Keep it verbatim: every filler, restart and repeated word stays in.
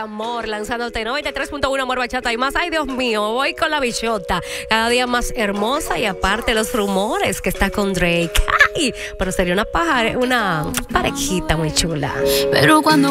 amor, lanzándote noventa y tres punto uno Amor Bachata y más. Ay, Dios mío, voy con la bichota, cada día más hermosa y aparte los rumores que está con Drake. Ay, pero sería una paja, una parejita muy chula. Pero cuando